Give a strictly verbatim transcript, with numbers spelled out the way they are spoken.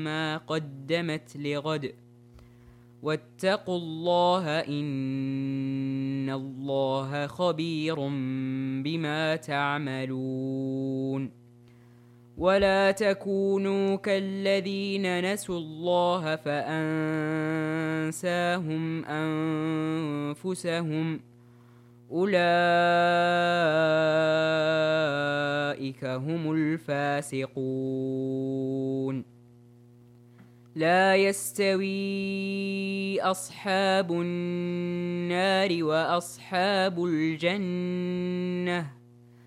ما قدمت لغد واتقوا الله إن الله خبير بما تعملون ولا تكونوا كالذين نسوا الله فأنساهم أنفسهم أولئك هم الفاسقون لا يستوي أصحاب النار وأصحاب الجنة